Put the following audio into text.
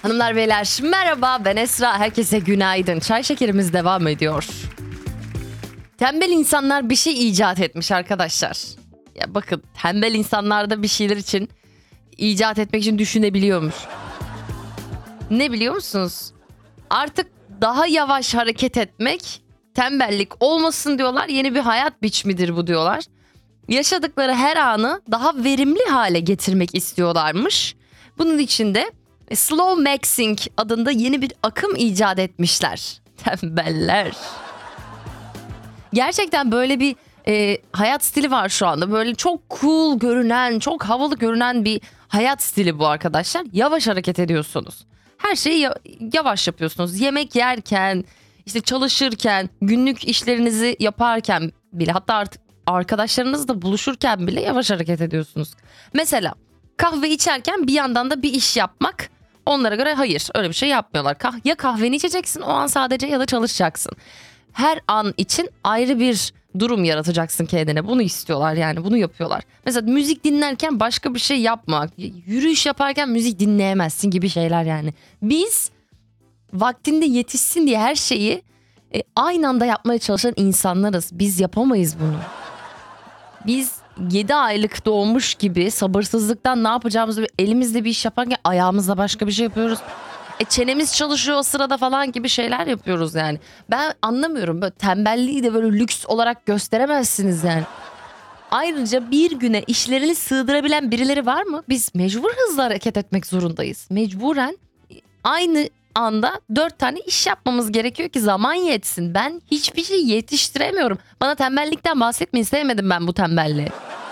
Hanımlar beyler merhaba, ben Esra, herkese günaydın. Çay şekerimiz devam ediyor. Tembel insanlar bir şey icat etmiş arkadaşlar. Ya bakın, tembel insanlar da bir şeyler için icat etmek için düşünebiliyormuş. Ne biliyor musunuz? Artık daha yavaş hareket etmek tembellik olmasın diyorlar. Yeni bir hayat biçimidir bu diyorlar. Yaşadıkları her anı daha verimli hale getirmek istiyorlarmış. Bunun için de Slow Maxing adında yeni bir akım icat etmişler. Tembeller. Gerçekten böyle bir hayat stili var şu anda. Böyle çok cool görünen, çok havalı görünen bir hayat stili bu arkadaşlar. Yavaş hareket ediyorsunuz. Her şeyi yavaş yapıyorsunuz. Yemek yerken, işte çalışırken, günlük işlerinizi yaparken bile, hatta artık arkadaşlarınızla buluşurken bile yavaş hareket ediyorsunuz. Mesela kahve içerken bir yandan da bir iş yapmak, onlara göre hayır, öyle bir şey yapmıyorlar. Ya kahveni içeceksin o an sadece, ya da çalışacaksın. Her an için ayrı bir durum yaratacaksın kendine. Bunu istiyorlar, yani bunu yapıyorlar. Mesela müzik dinlerken başka bir şey yapmak, yürüyüş yaparken müzik dinleyemezsin gibi şeyler yani. Biz vaktinde yetişsin diye her şeyi aynı anda yapmaya çalışan insanlarız. Biz yapamayız bunu. Biz 7 aylık doğmuş gibi sabırsızlıktan ne yapacağımızı, elimizde bir iş yaparken ayağımızla başka bir şey yapıyoruz. Çenemiz çalışıyor o sırada falan gibi şeyler yapıyoruz yani. Ben anlamıyorum, böyle tembelliği de böyle lüks olarak gösteremezsiniz yani. Ayrıca bir güne işlerini sığdırabilen birileri var mı? Biz mecbur hızlı hareket etmek zorundayız. Mecburen aynı anda 4 tane iş yapmamız gerekiyor ki zaman yetsin. Ben hiçbir şey yetiştiremiyorum. Bana tembellikten bahsetmeyin, sevmedim ben bu tembelliği.